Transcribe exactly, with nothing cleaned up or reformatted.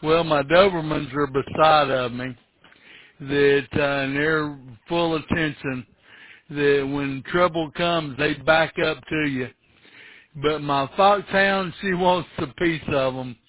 Well, my Dobermans are beside of me. That uh, and they're full attention. That when trouble comes, they back up to you. But my foxhound, she wants a piece of them.